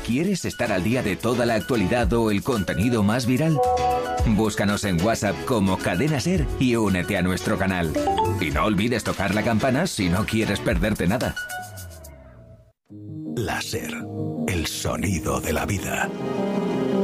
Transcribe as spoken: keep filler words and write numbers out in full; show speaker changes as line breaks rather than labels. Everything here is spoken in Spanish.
¿Quieres estar al día de toda la actualidad o el contenido más viral? Búscanos en WhatsApp como Cadena Ser y únete a nuestro canal. Y no olvides tocar la campana si no quieres perderte nada.
La Ser, el sonido de la vida.